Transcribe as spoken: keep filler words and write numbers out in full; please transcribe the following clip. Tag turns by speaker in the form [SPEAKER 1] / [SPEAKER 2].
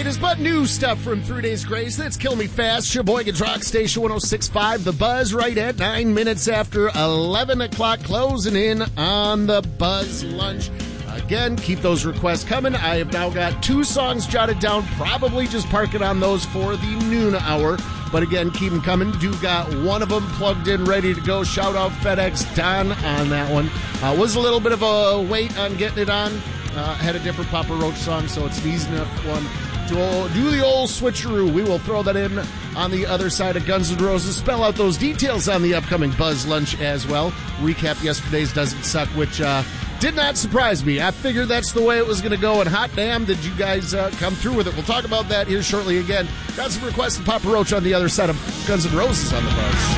[SPEAKER 1] latest but new stuff from Three Days Grace. That's Kill Me Fast, Sheboygan Rock Station one oh six point five. The Buzz right at nine minutes after eleven o'clock, closing in on the Buzz Lunch. Again, keep those requests coming. I have now got two songs jotted down, probably just parking on those for the noon hour. But again, keep them coming. Do got one of them plugged in, ready to go. Shout out FedEx Don on that one. Uh, was a little bit of a wait on getting it on. Uh, had a different Papa Roach song, so it's an easy enough one to do the old switcheroo. We will throw that in on the other side of Guns N' Roses. Spell out those details on the upcoming Buzz Lunch as well. Recap yesterday's Doesn't Suck, which uh, did not surprise me. I figured that's the way it was going to go, and hot damn did you guys uh, come through with it. We'll talk about that here shortly again. Got some requests from Papa Roach on the other side of Guns N' Roses on the Buzz.